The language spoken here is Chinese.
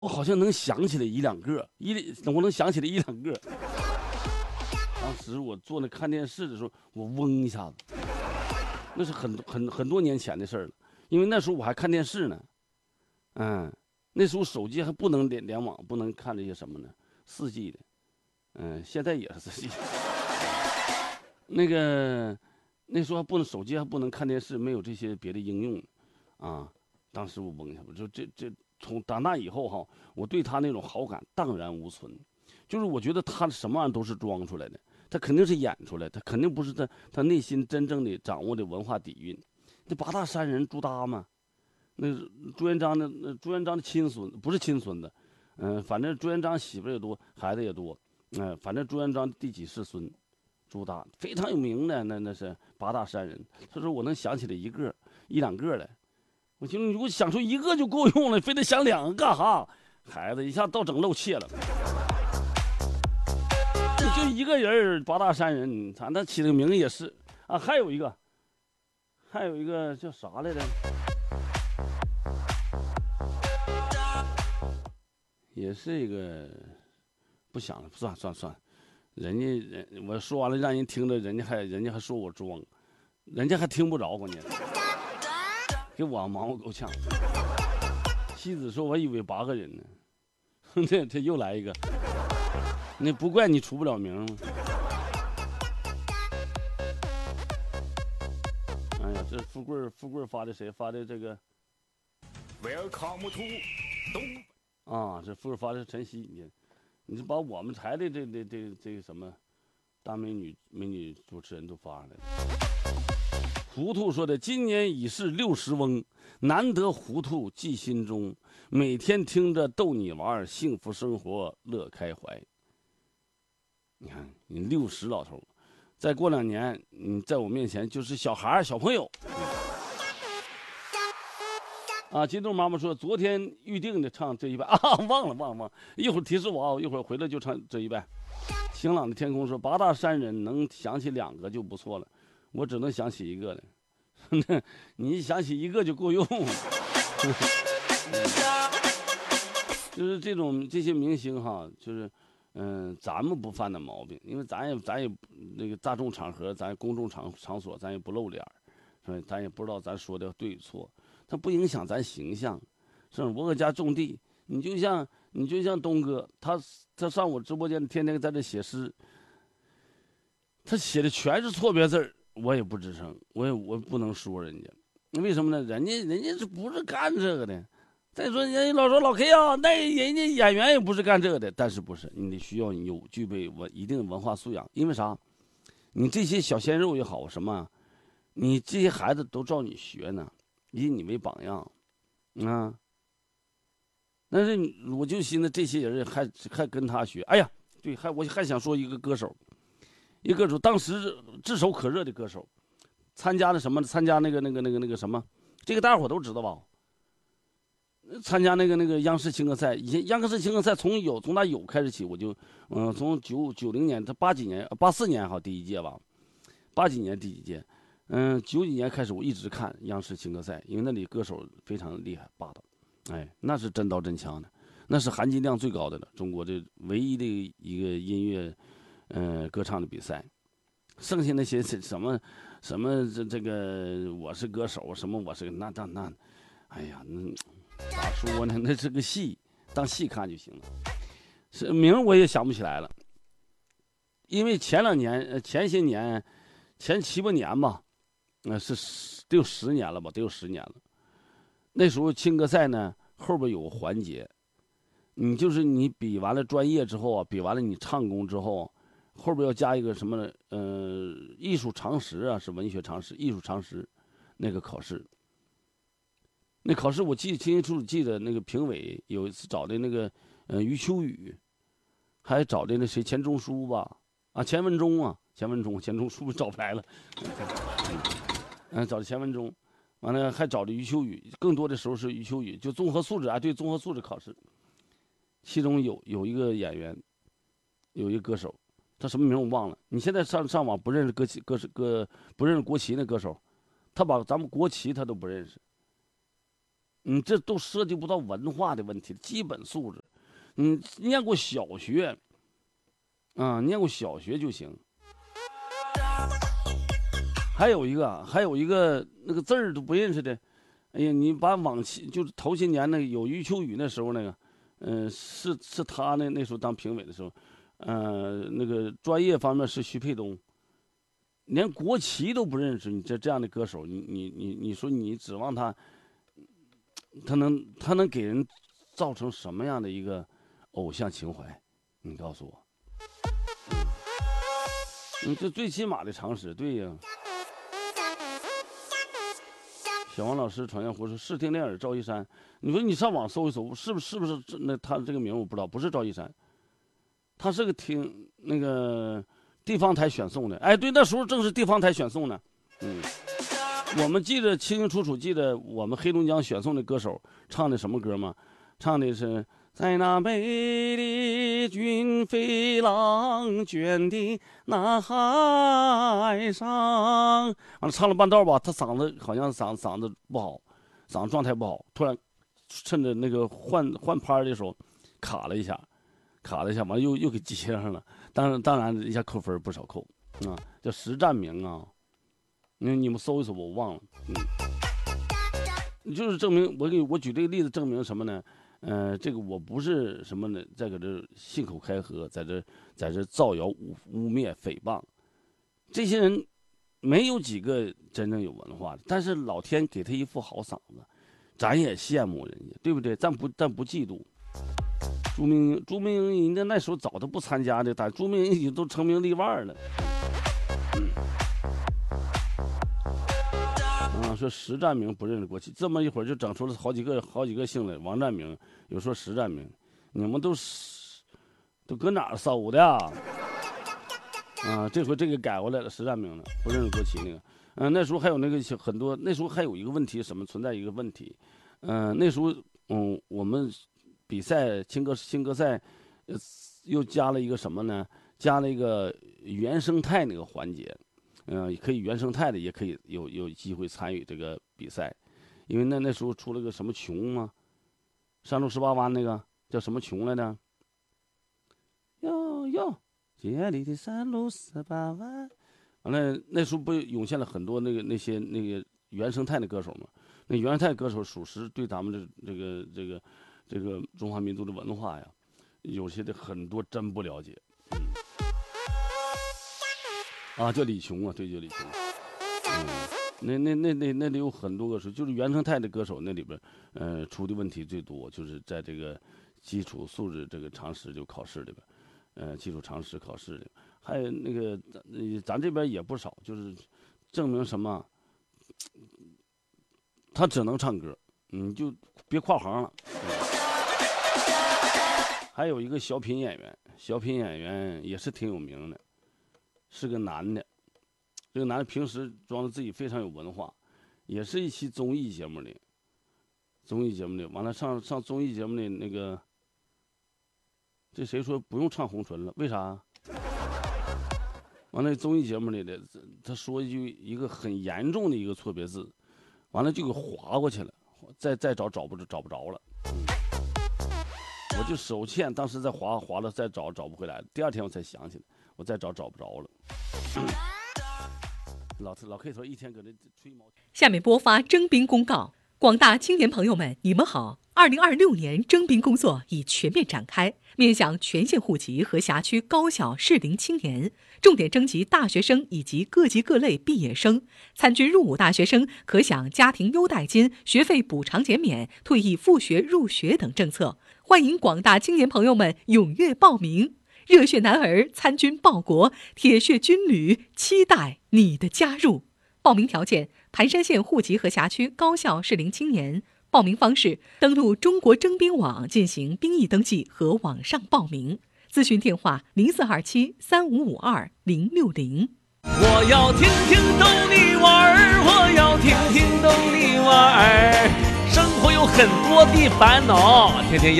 我好像能想起来一两个，我能想起来一两个。当时我坐那看电视的时候，我嗡一下子，那是很多年前的事儿了。因为那时候我还看电视呢，那时候手机还不能联网，不能看这些什么呢，4G 的，现在也是4G。那个那时候还不能手机还不能看电视，没有这些别的应用，啊，当时我嗡一下，我就从长大以后哈，我对他那种好感荡然无存，就是我觉得他什么玩意儿都是装出来的，他肯定是演出来，他肯定不是他内心真正的掌握的文化底蕴。那八大山人朱耷嘛，那朱元璋的亲孙不是亲孙子，反正朱元璋媳妇也多，孩子也多，反正朱元璋第几世孙，朱耷非常有名的，那是八大山人。他说我能想起来一两个来，我寻思如果想出一个就够用了，非得想两个干哈？孩子一下倒整露怯了。就一个人八大山人，咱那起了个名也是啊。还有一个叫啥来着？也是一个不想了，算了，我说完了让人听着，人家还说我装，人家还听不着，关键给我忙活够呛。妻子说：“我以为8个人呢。”这又来一个，那不怪你出不了名吗？哎呀，这富贵发的谁发的这个 Welcome to 东啊？这富贵发的是晨曦，你是把我们台的这个什么大美女主持人都发上来了。糊涂说的，今年已是60翁，难得糊涂记心中，每天听着逗你玩，幸福生活乐开怀。你看你60老头，再过2年你在我面前就是小孩小朋友。啊，金豆妈妈说昨天预定的唱这一拜啊，忘了，一会儿提示我啊，一会儿回来就唱这一拜。晴朗的天空说八大山人能想起2个就不错了，我只能想起1个了。你想起1个就够用。就是这些明星哈，就是咱们不犯的毛病，因为咱也那个大众场合，咱公众场所咱也不露脸，是吧？咱也不知道咱说的对错，它不影响咱形象。是吧？我搁家种地，你就像东哥，他上我直播间天天在这写诗，他写的全是错别字儿，我也不吱声，我不能说人家，为什么呢？人家是不是干这个的？再说人家老说老 K 啊，那人家演员也不是干这个的，但是不是你得需要你具备一定文化素养，因为啥？你这些小鲜肉也好什么，你这些孩子都照你学呢，以你为榜样，啊。但是我就寻思这些人还跟他学，哎呀，对，我还想说一个歌手，当时炙手可热的歌手，参加那个什么，这个大伙都知道吧？参加那个央视青歌赛，以前央视青歌赛从他有开始起，我就从90年，他84年哈第一届吧，80几年第一届，90几年开始我一直看央视青歌赛，因为那里歌手非常厉害霸道。哎，那是真刀真枪的，那是含金量最高的了，中国这唯一的一个音乐，歌唱的比赛。剩下那些什么这个我是歌手，什么我是那，哎呀，咋说呢？那是个戏，当戏看就行了。是名我也想不起来了，因为前些年，前7、8年吧，得有10年了吧，得有10年了。那时候青歌赛呢，后边有个环节，就是你比完了专业之后啊，比完了你唱功之后，后边要加一个什么艺术常识啊，是文学常识、艺术常识那个考试。那考试我清清楚楚记得，那个评委有一次找的那个余秋雨，还找的那谁钱钟书吧，钱文忠书找不来了，找的钱文忠。完了还找着余秋雨，更多的时候是余秋雨，就综合素质对综合素质考试。其中有一个演员，有一个歌手，他什么名我忘了。你现在上网不认识不认识国旗那歌手，他把咱们国旗他都不认识。 这都涉及不到文化的问题，基本素质。念过小学，念过小学就行。还有一个那个字儿都不认识的，哎呀，你把往期就是头些年那个有余秋雨那时候那个，是他那时候当评委的时候，那个专业方面是徐沛东，连国旗都不认识，你这样的歌手，你说你指望他能给人造成什么样的一个偶像情怀？你告诉我，这最起码的常识，对呀。小王老师传江湖说视听练耳赵一山，你说你上网搜一搜，是不是那他这个名我不知道，不是赵一山，他是个听那个地方台选送的。哎，对，那时候正是地方台选送呢。我们记得清清楚楚，记得我们黑龙江选送的歌手唱的什么歌吗？唱的是在那美丽军飞浪卷的那海上，完了唱了半道吧，他嗓子好像嗓子不好，嗓子状态不好，突然趁着那个换拍的时候卡了一下，完了又给接上了，当然一下扣分不少扣啊，叫石占明啊，你们搜一搜，我忘了，就是证明我举这个例子证明什么呢？这个我不是什么呢，在搁这信口开河，在这造谣污蔑诽谤，这些人没有几个真正有文化的，但是老天给他一副好嗓子，咱也羡慕人家，对不对？咱不嫉妒。朱明英人家那时候早都不参加的，但朱明英已经都成名立万了。说石占明不认识国旗，这么一会儿就整出了好几个姓的，王占明，有说石占明，你们都搁哪儿搜的呀？这回这个改过来了，石占明了，不认识国旗那个。那时候还有那个很多，那时候还有一个问题，什么存在一个问题，那时候我们比赛青歌赛，又加了一个什么呢？加了一个原生态那个环节。可以原生态的，也可以有机会参与这个比赛，因为那时候出了个什么琼吗？山路18弯那个叫什么琼来着？哟，街里的山路18弯。完了，那时候不涌现了很多那些原生态的歌手吗？那原生态歌手属实对咱们的这个中华民族的文化呀，有些的很多真不了解。叫李琼啊，对，就李琼。那里有很多歌手，就是原生态的歌手，那里边，出的问题最多，就是在这个基础素质这个常识就考试里边，基础常识考试里，还有那个咱这边也不少，就是证明什么，他只能唱歌，你就别跨行了。还有一个小品演员也是挺有名的。是个男的，这个男的平时装的自己非常有文化，也是一期综艺节目里，完了上综艺节目里那个，这谁说不用唱红唇了？为啥？完了综艺节目里的他说一个很严重的一个错别字，完了就给划过去了，再找不着了。我就手欠，当时在划了，再找不回来，第二天我才想起来。我再找不着了。老 K 说一天搁这吹毛。 下面播发征兵公告，广大青年朋友们，你们好！2026年征兵工作已全面展开，面向全县户籍和辖区高校适龄青年，重点征集大学生以及各级各类毕业生。参军入伍大学生可享家庭优待金、学费补偿减免、退役复学入学等政策。欢迎广大青年朋友们踊跃报名。热血男儿参军报国，铁血军旅期待你的加入。报名条件：盘山县户籍和辖区高校适龄青年。报名方式：登录中国征兵网进行兵役登记和网上报名。咨询电话：04273552-060。 我要听听逗你玩儿，我要听听逗你玩儿。生活有很多的烦恼，天天要